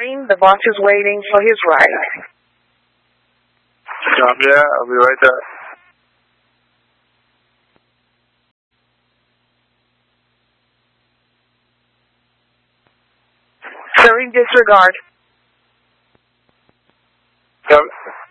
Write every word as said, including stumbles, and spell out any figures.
The boss is waiting for his ride. Copy that. I'll be right there. Sir, in disregard. Copy.